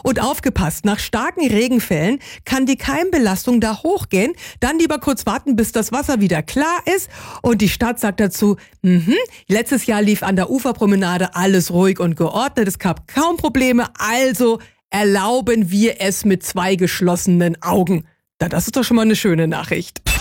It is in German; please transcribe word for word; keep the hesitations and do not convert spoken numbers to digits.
Und aufgepasst, nach starken Regenfällen kann die Keimbelastung da hochgehen. Dann lieber kurz warten, bis das Wasser wieder klar ist. Und die Stadt sagt dazu, mhm, letztes Jahr lief an der Uferpromenade alles ruhig und geordnet. Es gab kaum Probleme, also erlauben wir es mit zwei geschlossenen Augen. Na, das ist doch schon mal eine schöne Nachricht.